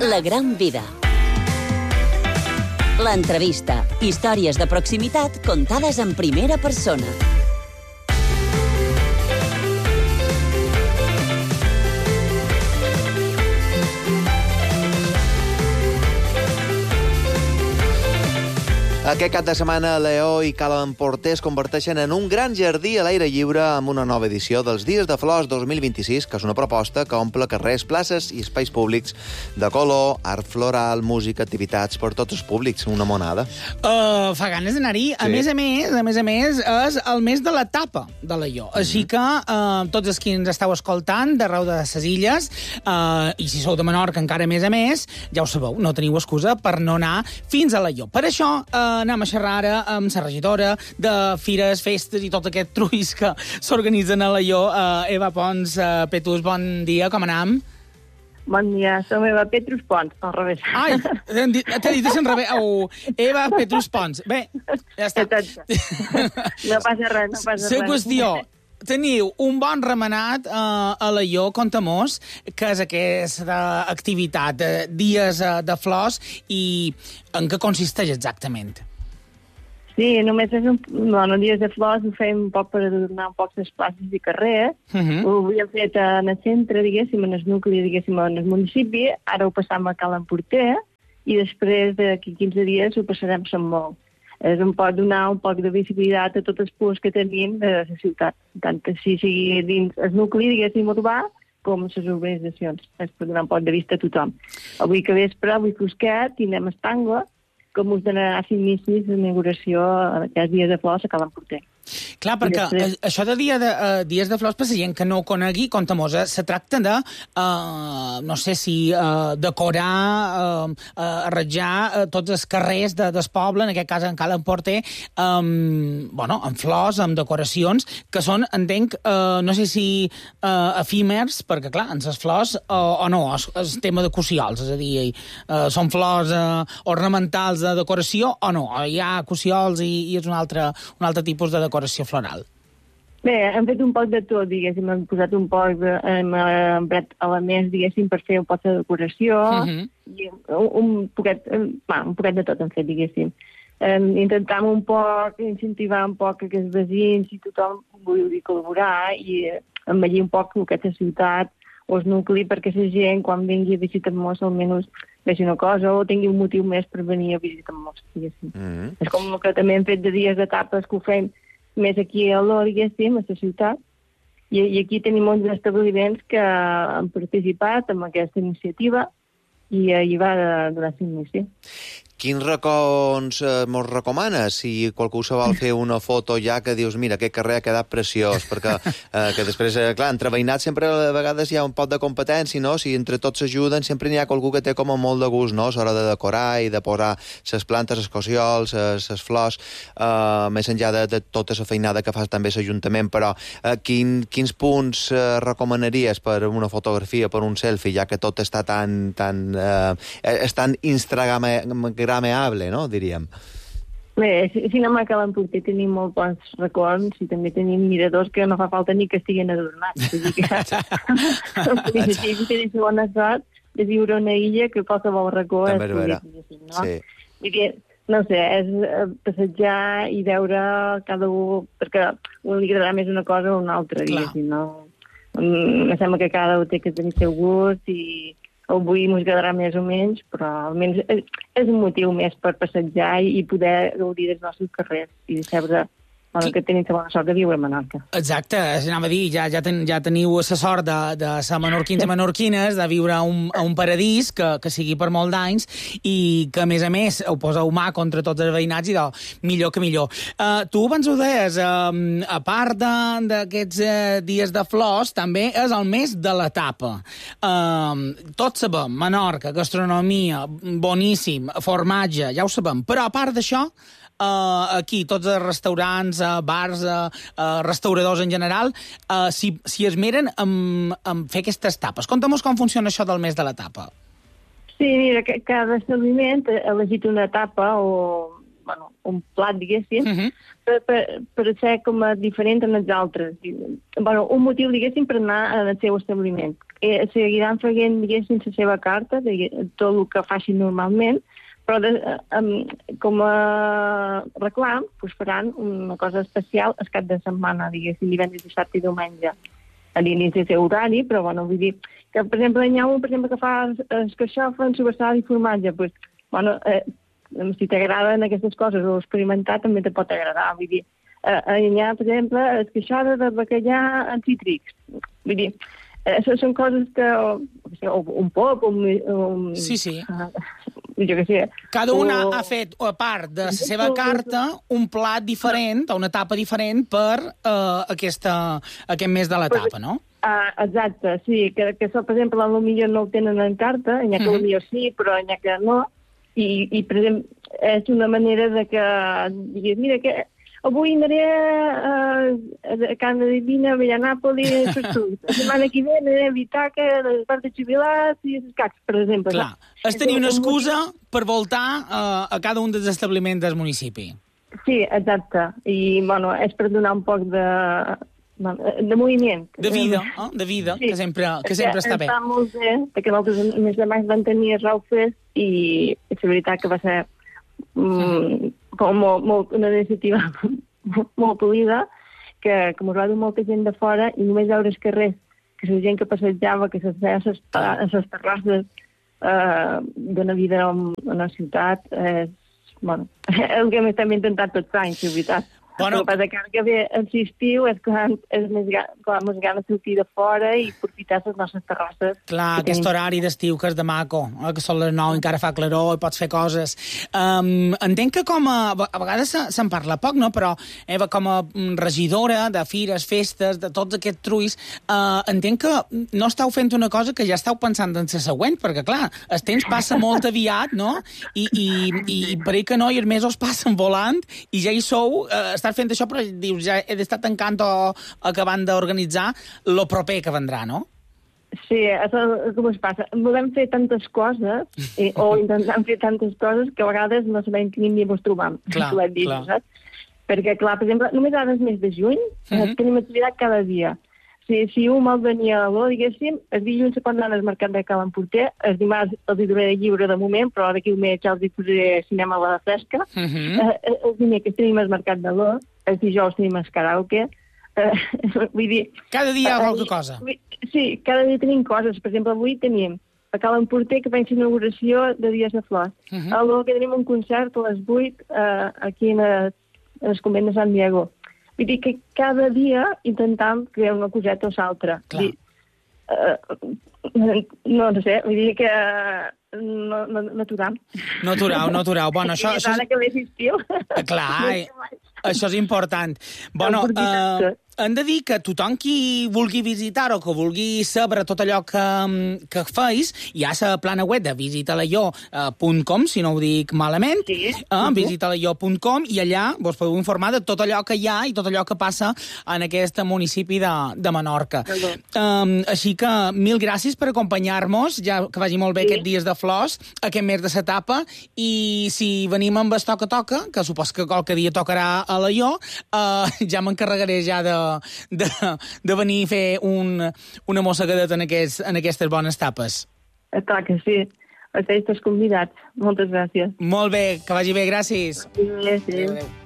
La gran vida. L'entrevista. Històries de proximitat contades en primera persona. Aquest cap de setmana, Lleó i Cala Emporter es converteixen en un gran jardí a l'aire lliure amb una nova edició dels Dies de Flors 2026, que és una proposta que omple carrers, places i espais públics de color, art floral, música, activitats per tots els públics. Una monada. Fa ganes d'anar-hi. Sí. A més a més, és el mes de la tapa de Lleó. Així que tots els que ens esteu escoltant d'arreu de les illes, i si sou de Menorca encara a més, ja ho sabeu, no teniu excusa per no anar fins a Lleó. Per això anem a xerrar ara amb la regidora de fires, festes i tot aquest truís que s'organitzen a Lleó. Eva Pons, Petrus, bon dia, com anem? Bon dia, som Eva Petrus Pons, al revés. Ai, t'he dit al revés. Eva Petrus Pons. Bé, ja està. No passa res. La qüestió, teniu un bon remenat a Lleó, conta-mos, que és aquesta activitat, dies de flors, i en què consisteix exactament? Sí, només és dies de flors, ho fem un poc per adornar un poc les places i carrers. Ho havíem fet en el centre, diguéssim, en el nucli, diguéssim, en el municipi. Ara ho passam a Cala Emporter i després d'aquí 15 dies ho passarem a Sant Mou. És un poc donar un poc de visibilitat a tots els punts que tenim de la ciutat, tant si sigui dins el nucli, diguéssim, urbà, com les urbanitzacions. És per donar un poc de vista a tothom. Avui que vespre, avui fosquet, tindrem estangla, com us donarà 5 inicis d'inauguració d'aquests dies de flors a Cala Emporter. Clar, perquè això de dies de flors, per la gent que no ho conegui, conta-mos, se tracta de, no sé si decorar, arranjar tots els carrers del poble, en aquest cas en Cala Emporter, amb flors, amb decoracions, que són, entenc, no sé si efímers, perquè, clar, en les flors, o no, és tema de cociols, és a dir, són flors ornamentals de decoració, o no, hi ha cociols i és un altre tipus de decoració floral. Bé, hem fet un poc de tot, diguéssim. Hem posat un poc hem emprat elements, diguéssim, per fer un poc de decoració, i un poquet de tot hem fet, diguéssim. Intentam un poc incentivar un poc que els veïns i tothom vulgui col·laborar i embellir un poc aquesta ciutat o el nucli perquè la gent, quan vingui a visitar-nos, almenys vegi una cosa o tingui un motiu més per venir a visitar-nos, diguéssim. És com que també hem fet de dies d'etapes que ho fem més aquí a l'Or, diguéssim, a la ciutat, i aquí tenim molts establiments que han participat en aquesta iniciativa i hi va donar l'inici. Quins racons mos recomanes? Si qualcú se vol fer una foto ja que dius, mira, aquest carrer ha quedat preciós, perquè que després, clar, entre veïnats sempre a vegades hi ha un pot de competència, no? Si entre tots s'ajuden, sempre n'hi ha qualcú que té com a molt de gust, no? A l'hora de decorar i de posar les plantes, els cociols, les flors, més enllà de tota la feinada que fa també l'Ajuntament, però quins punts recomanaries per una fotografia, per un selfie, ja que tot està tan instagrameable, no?, diríem. Bé, si anem a Cala Emporter tenim molts bons racons i també tenim miradors que no fa falta ni que estiguin adornats. Vull dir que si tens bona sort de viure una illa que qualsevol racó és bonic, no? Sí. I que, no sé, és passejar i veure cada un, perquè a un li agradarà més una cosa o una altra, diguéssim, no? Em sembla que cada un té que tenir seu gust i avui m'ho agradarà més o menys, però almenys és un motiu més per passejar i poder gaudir dels nostres carrers i decebre que tenim la bona sort de viure a Menorca. Exacte, anava a dir, ja teniu la sort de ser menorquins i menorquines, de viure a un paradís que sigui per molts d'anys i que, a més, ho poseu mà contra tots els veïnats i millor que millor. Tu abans ho deies, a part d'aquests dies de flors, també és el mes de la tapa. Tots sabem, Menorca, gastronomia, boníssim, formatge, ja ho sabem, però a part d'això, aquí tots els restaurants, bars, restauradors en general, si esmeren en fer aquestes tapes. Conta'm com funciona això del mes de la tapa. Sí, mira, cada establiment ha elegit una tapa o un plat, diguéssim, per ser com a diferent en els altres. Un motiu, diguéssim, per anar al seu establiment. seguiran fent, diguéssim, la seva carta, tot el que facin normalment, però com a reclam faran una cosa especial el cap de setmana, diguéssim, divendres, dissabte i diumenge, a l'inici del seu horari, però bueno, vull dir que, per exemple, hi ha un que fa escarxofa en sobrassada i formatge, doncs, bueno, si t'agraden aquestes coses o experimentar també te pot agradar, vull dir, hi ha, per exemple, esqueixada de bacallà en cítrics, vull dir, són coses que, un pop, Sí. Jo què sé. Cada una ha fet, a part de la seva carta, un plat diferent, o una tapa diferent per aquest mes de la tapa, no? Exacte, sí, que això, per exemple, potser no ho tenen en carta, n'hi ha que potser sí, però n'hi ha que no, i per exemple, és una manera de que diguis, mira, que avui aniré a Can Divina, a Nàpoli, la setmana que ve aniré a Vitaca, a les parts de jubilats i els cacs, per exemple. Clar, és tenir una excusa per voltar a cada un dels establiments del municipi. Sí, exacte, i bueno, és per donar un poc de moviment. De vida, sí, que sempre està bé. Està molt bé, perquè nosaltres el mes de maig vam tenir el Raufest i és veritat que va ser com una iniciativa molt polida, que mos va dur molta gent de fora i només veure els carrers, que la gent que passejava, que se feia a les terrasses d'una vida en la ciutat, és el que hem estat intentant tots anys, és veritat. Bueno, el que passa que ve l'estiu és quan ens gana sortir de fora i aprofitar les nostres terrasses. Clar, aquest horari d'estiu que és de maco, que són les 9 encara fa claror i pots fer coses. Entenc que a vegades se'n parla poc, no? Però com a regidora de fires, festes, de tots aquests truis, entenc que no esteu fent una cosa que ja esteu pensant en la següent, perquè clar, el temps passa molt aviat, no? I per que no, i els mesos passen volant i ja hi sou, estàs fent això, però dius, ja he d'estar tancant o acabant d'organitzar lo proper que vendrà, no? Sí, això com es passa. Volem fer tantes coses, o intentant fer tantes coses, que a vegades no sabem quin dia ens trobam. Clar. Saps? Perquè, clar, per exemple, només ara el mes de juny tenim activitat cada dia. Si un mal venia a l'O, diguéssim, el dilluns se pot anar al mercat de Cal Emporter, el dimarts els hi duraré lliure de moment, però d'aquí un mes ja els hi posaré cinema a la fresca. El dimecres tenim el mercat de l'O, el dijous tenim el karaoke. Vull dir... Cada dia hi ha qualque cosa. Sí, cada dia tenim coses. Per exemple, avui tenim a Cal Emporter que pensa inauguració de Dies de Flors. A l'O que tenim un concert a les 8 aquí en el convent de Sant Diego. Vull dir que cada dia intentam crear una coseta o l'altra. No sé, vull dir que no aturam. No aturau. Bueno, això... Ara que ve l'estiu. Clar, això és important. Bueno, hem de dir que tothom qui vulgui visitar o que vulgui saber tot allò que feis, hi ha la plana web de visitalaio.com, si no ho dic malament, visitalaio.com, i allà vos podeu informar de tot allò que hi ha i tot allò que passa en aquest municipi de Menorca. Així que mil gràcies per acompanyar-nos, ja que vagi molt bé aquests dies de flors, aquest mes de l'etapa, i si venim amb el toca, que supos que qualque dia tocarà a l'Aió, ja m'encarregaré ja de venir a fer una mossegadeta en aquestes bones tapes. Clar que sí. Esteu tots convidats. Moltes gràcies. Molt bé, que vagi bé, gràcies. Gràcies. Adéu.